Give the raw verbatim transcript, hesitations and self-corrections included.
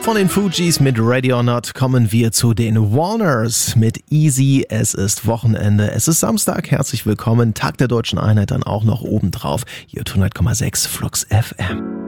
Von den Fugees mit Ready or Not kommen wir zu den Warners mit Easy. Es ist Wochenende, es ist Samstag, herzlich willkommen. Tag der Deutschen Einheit dann auch noch obendrauf. Hier hundert Komma sechs Flux F M.